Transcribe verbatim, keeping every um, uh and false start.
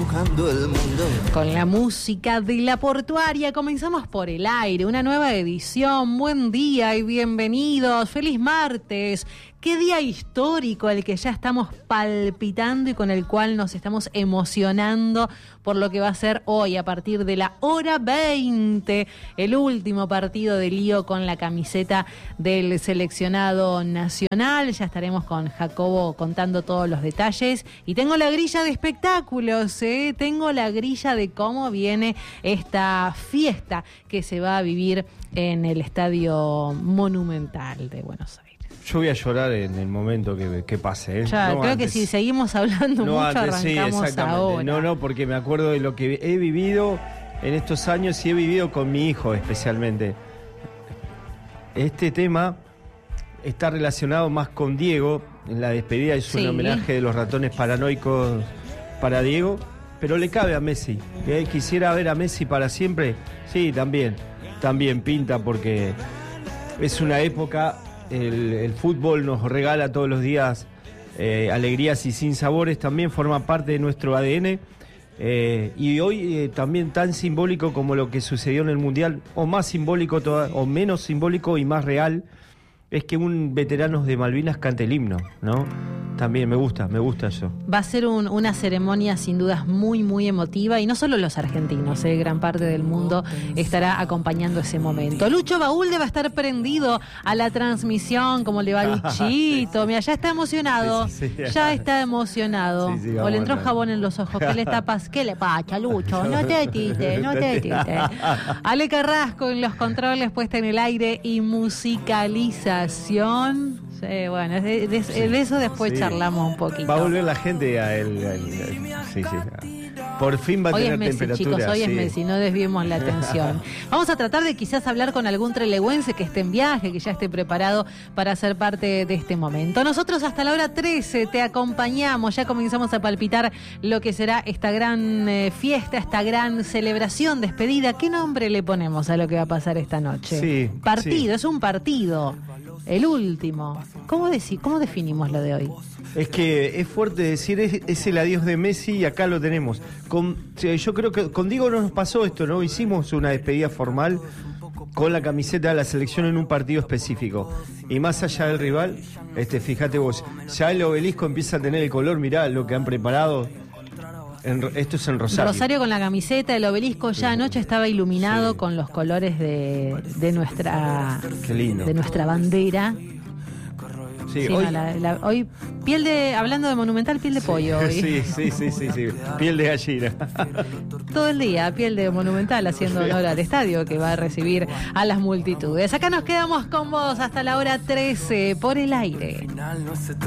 dibujando el mundo. Con la música de La Portuaria comenzamos por el aire, una nueva edición. Buen día y bienvenidos. Feliz martes. Qué día histórico el que ya estamos palpitando y con el cual nos estamos emocionando por lo que va a ser hoy a partir de la hora veinte, el último partido de Lío con la camiseta del seleccionado nacional. Ya estaremos con Jacobo contando todos los detalles y tengo la grilla de espectáculos, ¿eh? Tengo la grilla de cómo viene esta fiesta que se va a vivir en el Estadio Monumental de Buenos Aires. Yo voy a llorar en el momento que, que pase. ¿eh? Ya, no creo antes. que si seguimos hablando no mucho antes, arrancamos sí, ahora. No, no, porque me acuerdo de lo que he vivido en estos años y he vivido con mi hijo especialmente. Este tema está relacionado más con Diego. En la despedida es un Sí. homenaje de los ratones paranoicos para Diego, pero le cabe a Messi. ¿Eh? Quisiera ver a Messi para siempre. Sí, también, también pinta porque es una época. El, el fútbol nos regala todos los días eh, alegrías y sinsabores, también forma parte de nuestro A D N eh, y hoy eh, también tan simbólico como lo que sucedió en el Mundial, o más simbólico toda, o menos simbólico y más real, es que un veterano de Malvinas cante el himno, ¿no? También me gusta, me gusta eso. Va a ser un, una ceremonia sin dudas muy, muy emotiva y no solo los argentinos, eh, gran parte del mundo estará acompañando ese momento. Lucho Baúl va a estar prendido a la transmisión, como le va Luchito. Mira, ya está emocionado, Sí, sí, sí. ya está emocionado. Sí, sí, o le entró vamos a- jabón en los ojos. ¿Qué le tapas? ¿Qué le pasa, Lucho? No te tites, no te tites. Ale Carrasco en los controles, puesta en el aire y musicalización. Sí, bueno, de, de- de eso después Sí. charlamos un poquito. Va a volver la gente a él. a él, a él. Sí, sí. Por fin va a Hoy es tener Messi, temperatura. chicos, hoy sí. es Messi, no desviemos la atención. Vamos a tratar de quizás hablar con algún trelewense que esté en viaje, que ya esté preparado para ser parte de este momento. Nosotros hasta la hora trece te acompañamos, ya comenzamos a palpitar lo que será esta gran eh, fiesta, esta gran celebración, despedida. ¿Qué nombre le ponemos a lo que va a pasar esta noche? Sí, Partido, sí. es un partido, el último. ¿Cómo, deci- cómo definimos lo de hoy? Es que es fuerte decir, es, es el adiós de Messi y acá lo tenemos. Con, sí, yo creo que con Diego no nos pasó esto, ¿no? Hicimos una despedida formal con la camiseta de la selección en un partido específico. Y más allá del rival, este, fíjate vos, ya el obelisco empieza a tener el color, mirá lo que han preparado. En, esto es en Rosario. Rosario con la camiseta, el obelisco ya anoche estaba iluminado Sí. con los colores de, de nuestra Qué lindo. de nuestra bandera. Sí, Sí, hoy, no, la- la- hoy piel de, hablando de Monumental, piel de pollo hoy. sí, sí, sí, sí, sí. Piel de gallina. Todo el día, piel de Monumental, haciendo honor al estadio que va a recibir a las multitudes. Acá nos quedamos con vos hasta la hora trece por el aire. Al final no se trata